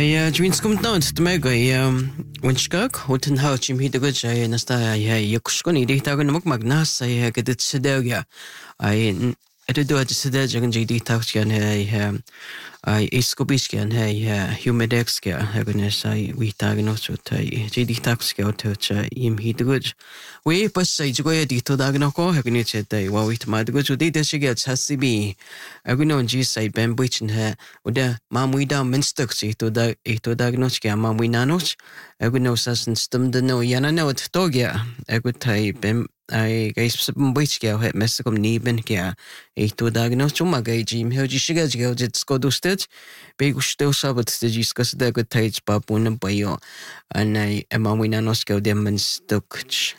Dwins komt nou het meg winskak hoten ha chim hidagaj nasta yakushkon iditagan mok magnas gedit sedega ay edo at sedega gan jidi takskan ay iskobiskan humidex hagunes ay witagan osut ay jidi takskan otot im hidagaj we pas ay joya dito dagan ko hagunes ay wawit madagaj udi desigat hasibi agunon ji say bambwichin uda mamuida minstuk ito dagnos kya mamuinanos agunos asan stumdano yanano at togya agutay bem ay guys bambwich kya mesikom niben kya ito dagnos chumagay jim hoji shiga jiga jitsko dustet begusto sabat jiskas dagutay papunan payo anay mamuinanos kya dem minstuk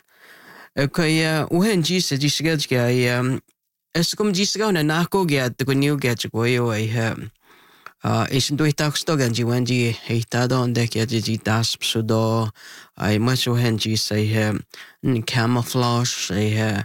kaya uhen ji sa jisga kya Eskom jisga na nako gya to new gya chkoyo ay isin do itaksto ganji wanji heitado onde kya ji das psudo ay macho henji say camouflage ay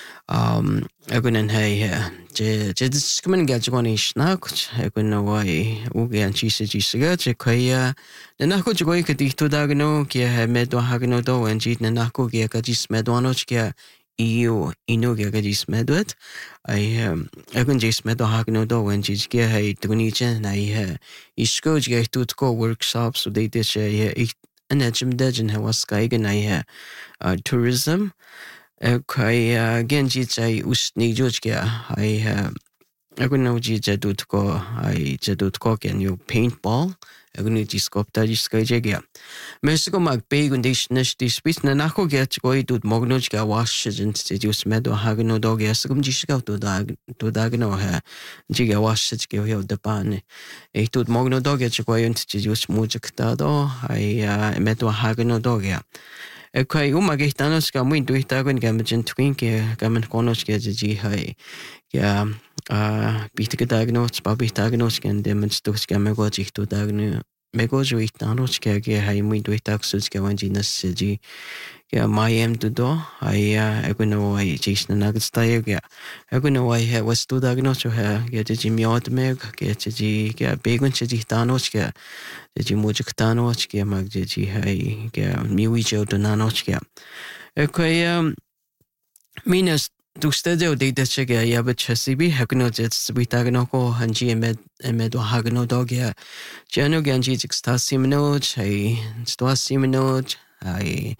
agunan hay je discrimin gya chkoni snak agunan way ugyan jisga kaya na nako chkoy kadito dagno kya medwa hagno do wanji na nako gya kajis medwano kya iyo inoga gadis medwet ay agun jis medo hagno do when jis ge hay tunichen ay isko ge tutko workshops so they dish an agim dejin was kaigen ay tourism kay genji jay usni jojge ay agun no ji jadutko ay jadutko ken you paintball agun ji skopta ji skajege Mexico mag begundish nish di spis na nako get goi dud mognoj ga wash jint jus medo hagno dog yasgum ji shga to dagno ha ji ga wash ge yo de pan e dud mogno dog get goi unt ji jus mujik da do ai medo hagno dog ya kai umagitanos ga muito itagon ga mjin twin ke ga men konos ge ji hai ya bitige dagnos babi dagnos gen dem stus ga me go ji to dagno Megojo itanos que hay muy doitaxos que van jinas ji que mayem do ay aguno ay jisna nagstay que aguno ay was to dagnos ha que ji miot meg que ji que begun ji tanos que ji mujik tanos que mag ji hay que miwi jo donanos que minas tu stadio de chega ya bet chasibi hakno jets bitagno ko hanji emed hagno dogya jano ganji extasimno chai stasimno ai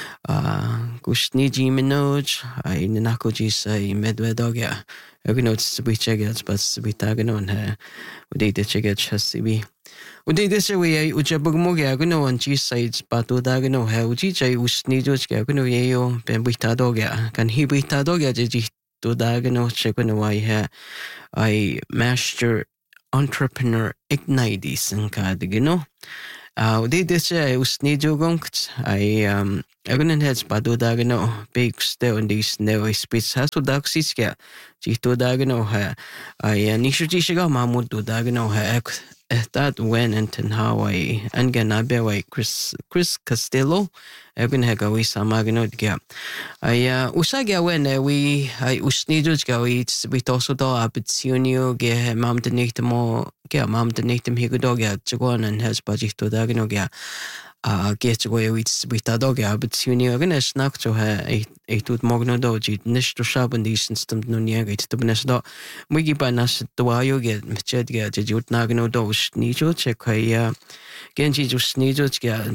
kushni jimno ai nako ji sai medvedogya hakno bichega but bitagno ha de chega chasibi Uday desa we ujabugmo gya kuno anchi sides pato dagno ha uji chai usni jo gya kuno yeyo pembuitado gya kan hibuitado gya ji to dagno chekuno wai ha I master entrepreneur ignite sanka digno uday desa usni jo gonkt I agunan heads pato dagno big still in these no spits has to daxis gya ji to dagno ha I nishuji shiga mamud to dagno ha that went into Hawaii and Ganabe Chris Castillo Egan Hagawi Samagno gap. I Usaga when we usnidus go eats with also do abitunio get mam the natamo get mam the natum higudoga to go on and has budget to dagnoga. Get away with a dog, but soon you're gonna snack to her a tooth mogno doji, nish to shab and decent stump no negate to benesdo. Wiggy by nas to why you get Mched get jut nagno dos, nijo check a genji just nijo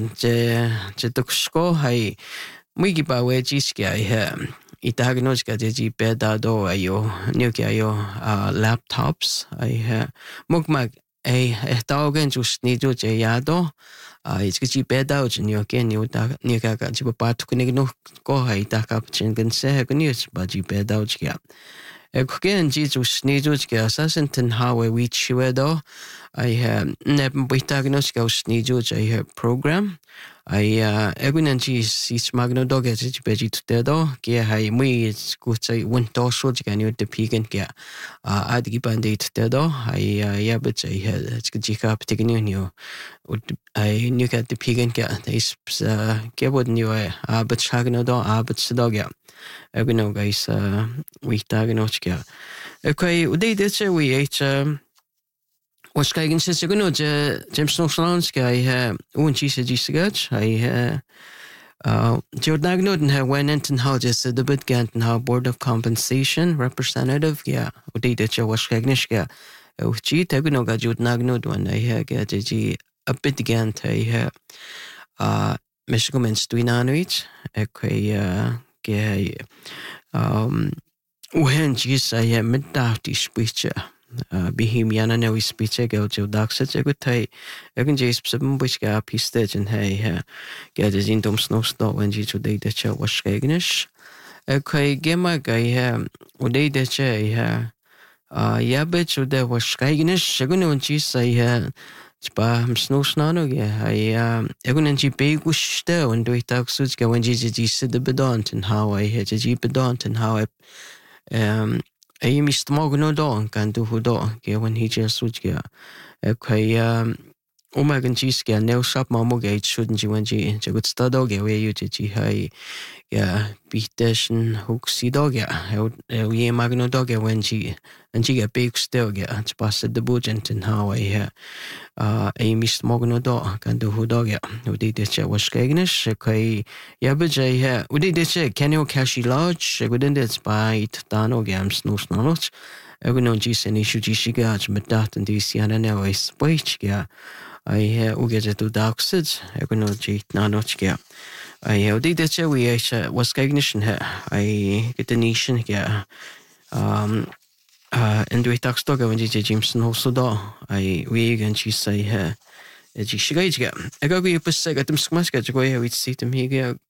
jetuksko hai wiggy by where jiska itagnoska jeji pedado ayo nuki ayo laptops I mugmag a dog just nijo jayado. It's because beda uch ni okay ni ka ji pa tu ni no ko hai ta ka chen gan se ka ni ba ji beda uch kya e ko ken ji ju ni ju kya asasen ten ha we we chwe do I ne bita gnos ka us ni ju I program I egunan ji sis magno dog ji be ji tu do ke hai mui ku chai won to so ji kan yu de pigen kya adgi bandit te do I ya be chai ji ka ptigni ni I knew at the pigan get this get what new but chagno do but dogya. Egno guys we tagnochka. Okay, they did say we ate was kijk eens ze genoeg James Snowslands hij untje gesigat hij Jordan Norden when Enton Houses the Budganten Board of Compensation Representative ja udi de was kagniska uchi tegno ga Jordan Norden hij ga ji a bit gant hij Michigan Stuinanuit hij uhen jis hij medati speech Bihimiana now we speech go to Daxet a good tay. I can just some which gap he stage and hey, get his in snow stop when you today the chair was skagnish. Okay, gemma guy uday the chair yeah, bet you there was skagnish. I gonna say Spa snow snano I gonna big wish still and do it taxes go when you said the bedant and how I had a jeep bedant and how I I missed morgen då kan du hur då when he just would get okay Omegan G-scale nail shop mamogate shouldn't you when you would start dog where you did you hey beatation hooksy dog ye magno dog when she and she get big still it's busted the budget and how I missed morgen då kan du hur då och det var skegnish okay but och det kan you cash large within det spite dano games no snarot jag vet inte sen issue gishigach med datorn det ser när jag speech I ugeje to daxed jag vet inte nanot I och det we was cognition I get the nation and we tax dog when Jameson also då I we again she say gishiga jag går ju på sig att de smaskar jag går ju ut sitta mig